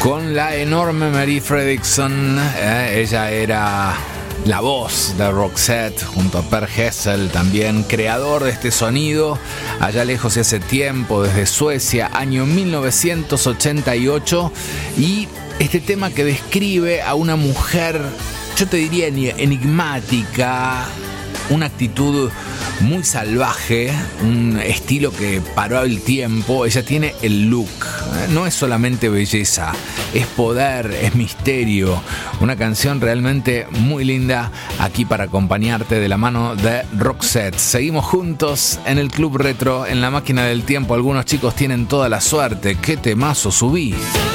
con la enorme Mary Fredriksson. Ella era la voz de Roxette junto a Per Gessle, también creador de este sonido, allá lejos y hace tiempo, desde Suecia, año 1988. Y este tema que describe a una mujer, yo te diría enigmática, una actitud muy salvaje, un estilo que paró el tiempo. Ella tiene el look, no es solamente belleza, es poder, es misterio. Una canción realmente muy linda aquí para acompañarte de la mano de Roxette. Seguimos juntos en el Club Retro, en la máquina del tiempo. Algunos chicos tienen toda la suerte. ¡Qué temazo subí!